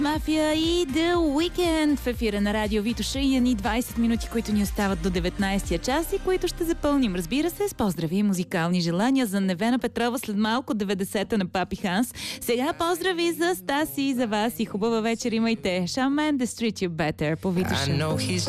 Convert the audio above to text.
Мафия и The Weekend в ефира на Радио Витоша и ни 20 минути, които ни остават до 19-я час и които ще запълним, разбира се, с поздрави и музикални желания за Невена Петрова след малко 90-та на Папи Ханс. Сега поздрави за Стаси и за вас и хубава вечер имайте. Shawn Mendes Treat You Better по Витоша.